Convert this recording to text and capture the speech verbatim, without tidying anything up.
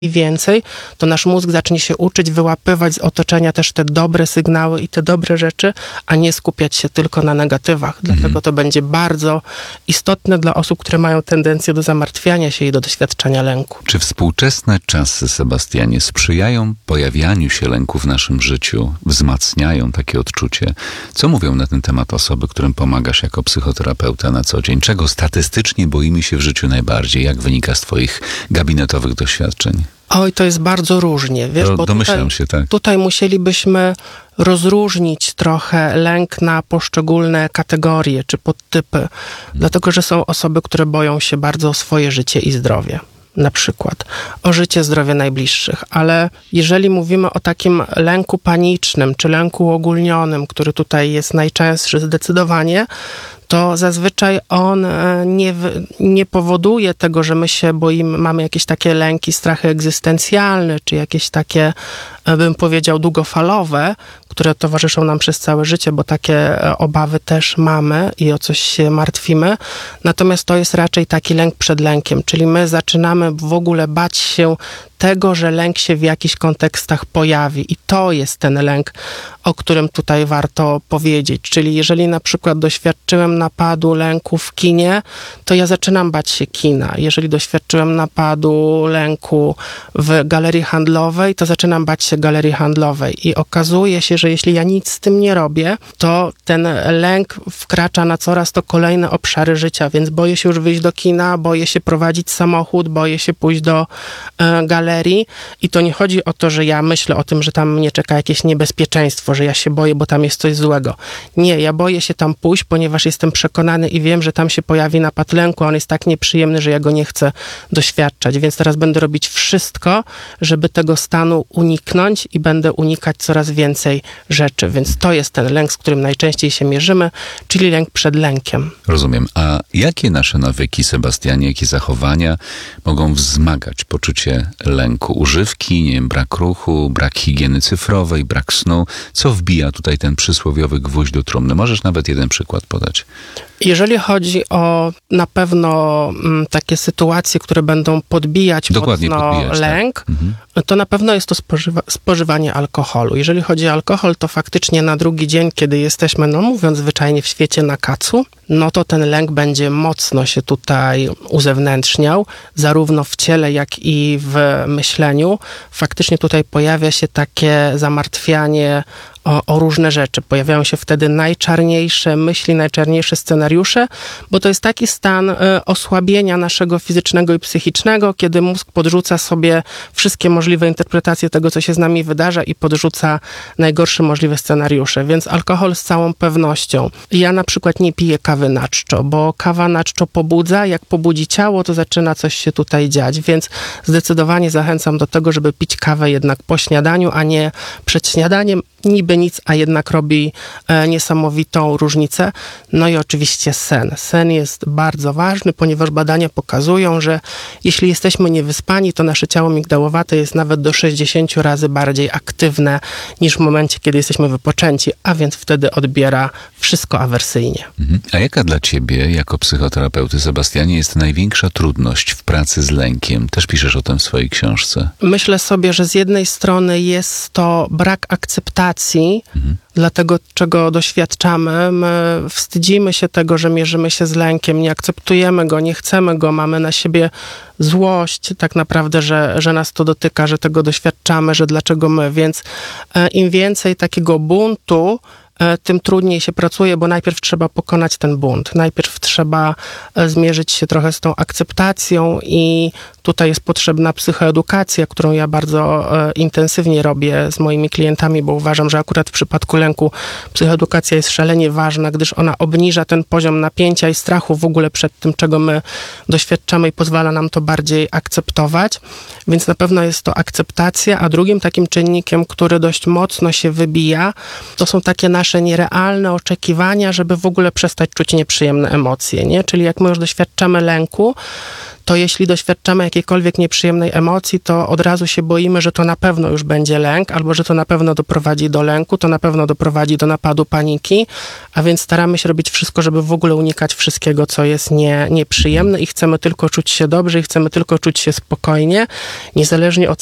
i więcej, to nasz mózg zacznie się uczyć wyłapywać z otoczenia też te dobre sygnały i te dobre rzeczy, a nie skupiać się tylko na negatywach. Dlatego mhm. to będzie bardzo istotne dla osób, które mają tendencję do zamartwiania się i do doświadczenia lęku. Czy współczesne czasy, Sebastianie, sprzyjają pojawianiu się lęku w naszym życiu, wzmacniają takie odczucie? Co mówią na ten temat osoby, którym pomagasz jako psychoterapeuta na co dzień? Czego statystycznie boimy się w życiu najbardziej? Jak wynika z twoich gabinetowych doświadczeń? Oj, to jest bardzo różnie, wiesz, Do, bo domyślam tutaj, się, tak. tutaj musielibyśmy rozróżnić trochę lęk na poszczególne kategorie czy podtypy, hmm. dlatego, że są osoby, które boją się bardzo o swoje życie i zdrowie. Na przykład o życie, zdrowie najbliższych, ale jeżeli mówimy o takim lęku panicznym, czy lęku uogólnionym, który tutaj jest najczęstszy zdecydowanie, to zazwyczaj on nie, nie powoduje tego, że my się boimy, mamy jakieś takie lęki, strachy egzystencjalne, czy jakieś takie, bym powiedział, długofalowe, które towarzyszą nam przez całe życie, bo takie obawy też mamy i o coś się martwimy. Natomiast to jest raczej taki lęk przed lękiem, czyli my zaczynamy w ogóle bać się tego, że lęk się w jakichś kontekstach pojawi i to jest ten lęk, o którym tutaj warto powiedzieć. Czyli jeżeli na przykład doświadczyłem napadu lęku w kinie, to ja zaczynam bać się kina. Jeżeli doświadczyłem napadu lęku w galerii handlowej, to zaczynam bać się galerii handlowej i okazuje się, że jeśli ja nic z tym nie robię, to ten lęk wkracza na coraz to kolejne obszary życia, więc boję się już wyjść do kina, boję się prowadzić samochód, boję się pójść do e, galerii i to nie chodzi o to, że ja myślę o tym, że tam mnie czeka jakieś niebezpieczeństwo, że ja się boję, bo tam jest coś złego. Nie, ja boję się tam pójść, ponieważ jestem przekonany i wiem, że tam się pojawi napad lęku, a on jest tak nieprzyjemny, że ja go nie chcę doświadczać, więc teraz będę robić wszystko, żeby tego stanu uniknąć i będę unikać coraz więcej rzeczy, więc to jest ten lęk, z którym najczęściej się mierzymy, czyli lęk przed lękiem. Rozumiem. A jakie nasze nawyki, Sebastianie, jakie zachowania mogą wzmagać poczucie lęku? Używki, nie wiem, brak ruchu, brak higieny cyfrowej, brak snu. Co wbija tutaj ten przysłowiowy gwóźdź do trumny? Możesz nawet jeden przykład podać. Jeżeli chodzi o na pewno m, takie sytuacje, które będą podbijać Dokładnie mocno podbijać, lęk, tak. mhm. to na pewno jest to spożywa- spożywanie alkoholu. Jeżeli chodzi o alkohol, to faktycznie na drugi dzień, kiedy jesteśmy, no mówiąc zwyczajnie, w świecie na kacu, no to ten lęk będzie mocno się tutaj uzewnętrzniał, zarówno w ciele, jak i w myśleniu. Faktycznie tutaj pojawia się takie zamartwianie O, o różne rzeczy. Pojawiają się wtedy najczarniejsze myśli, najczarniejsze scenariusze, bo to jest taki stan y, osłabienia naszego fizycznego i psychicznego, kiedy mózg podrzuca sobie wszystkie możliwe interpretacje tego, co się z nami wydarza i podrzuca najgorsze możliwe scenariusze. Więc alkohol z całą pewnością. Ja na przykład nie piję kawy na czczo, bo kawa na czczo pobudza. Jak pobudzi ciało, to zaczyna coś się tutaj dziać. Więc zdecydowanie zachęcam do tego, żeby pić kawę jednak po śniadaniu, a nie przed śniadaniem. Niby nic, a jednak robi e, niesamowitą różnicę. No i oczywiście sen. Sen jest bardzo ważny, ponieważ badania pokazują, że jeśli jesteśmy niewyspani, to nasze ciało migdałowate jest nawet do sześćdziesiąt razy bardziej aktywne niż w momencie, kiedy jesteśmy wypoczęci, a więc wtedy odbiera wszystko awersyjnie. Mhm. A jaka dla ciebie, jako psychoterapeuty, Sebastianie, jest największa trudność w pracy z lękiem? Też piszesz o tym w swojej książce. Myślę sobie, że z jednej strony jest to brak akceptacji Mhm. dla tego, czego doświadczamy. My wstydzimy się tego, że mierzymy się z lękiem, nie akceptujemy go, nie chcemy go, mamy na siebie złość tak naprawdę, że, że nas to dotyka, że tego doświadczamy, że dlaczego my. Więc e, im więcej takiego buntu, tym trudniej się pracuje, bo najpierw trzeba pokonać ten bunt. Najpierw trzeba zmierzyć się trochę z tą akceptacją i tutaj jest potrzebna psychoedukacja, którą ja bardzo e, intensywnie robię z moimi klientami, bo uważam, że akurat w przypadku lęku psychoedukacja jest szalenie ważna, gdyż ona obniża ten poziom napięcia i strachu w ogóle przed tym, czego my doświadczamy i pozwala nam to bardziej akceptować. Więc na pewno jest to akceptacja, a drugim takim czynnikiem, który dość mocno się wybija, to są takie nasze nasze nierealne oczekiwania, żeby w ogóle przestać czuć nieprzyjemne emocje, nie? Czyli jak my już doświadczamy lęku, to jeśli doświadczamy jakiejkolwiek nieprzyjemnej emocji, to od razu się boimy, że to na pewno już będzie lęk, albo że to na pewno doprowadzi do lęku, to na pewno doprowadzi do napadu paniki, a więc staramy się robić wszystko, żeby w ogóle unikać wszystkiego, co jest nie, nieprzyjemne i chcemy tylko czuć się dobrze i chcemy tylko czuć się spokojnie, niezależnie od